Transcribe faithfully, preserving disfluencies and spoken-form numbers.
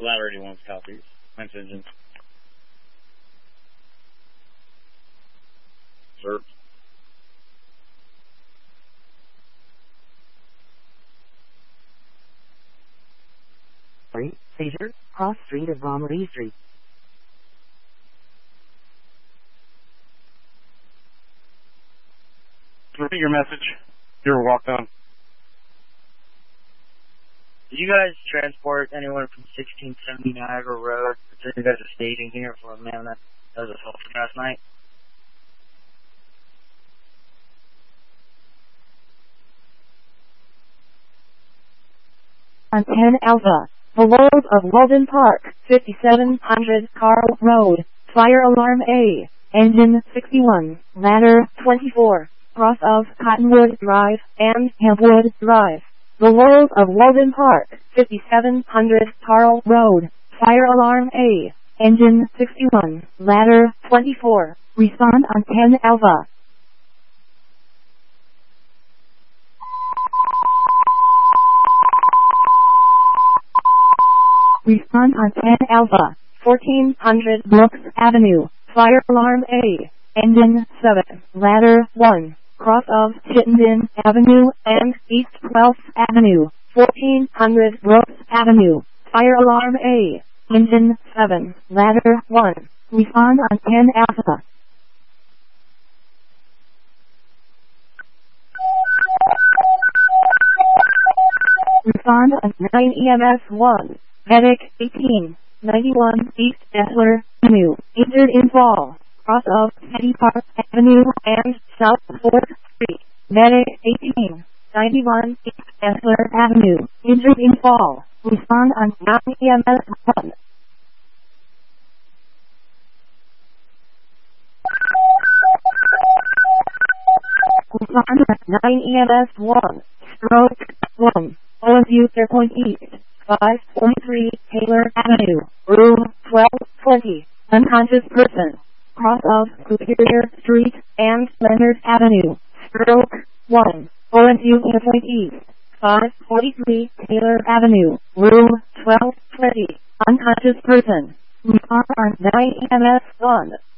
Ladder eighty-one's copies. Fence engine. Sir. Seizure, cross street of Bommery Street. Repeat your message. You're walked on. Did you guys transport anyone from sixteen seventy Niagara Road? You guys are staging here for a man that was assaulted last night? On ten Alpha, below of Walden Park, fifty-seven hundred Carl Road, fire alarm A, engine sixty-one, ladder twenty-four, cross of Cottonwood Drive and Hempwood Drive. Below of Walden Park, fifty-seven hundred Carl Road, fire alarm A, engine sixty-one, ladder twenty-four, respond on ten Alpha. Respond on ten Alpha, fourteen hundred Brooks Avenue, fire alarm A, engine seven, ladder one, cross of Chittenden Avenue and East twelfth Avenue, fourteen hundred Brooks Avenue, fire alarm A, engine seven, ladder one, respond on ten Alpha. Respond on nine E M S one. Medic eighteen ninety-one East Esler Avenue, injured in fall, cross of Petty Park Avenue and South fourth Street. Medic eighteen ninety-one East Esler Avenue, injured in fall. Respond on nine E M S one. Respond on nine E M S one. Stroke one. Owenview Fairpoint East. five forty-three Taylor Avenue, room twelve twenty, unconscious person, cross of Superior Street and Leonard Avenue, stroke one, Owenview Fairpoint East, five forty-three Taylor Avenue, room twelve twenty, unconscious person, respond on nine E M S one.